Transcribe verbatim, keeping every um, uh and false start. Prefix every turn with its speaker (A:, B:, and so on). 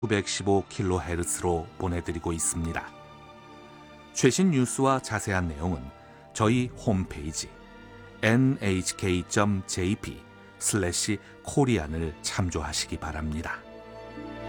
A: 구백십오 킬로헤르츠로 보내드리고 있습니다. 최신 뉴스와 자세한 내용은 저희 홈페이지 엔에이치케이 점 제이피 슬래시 코리안을 참조하시기 바랍니다.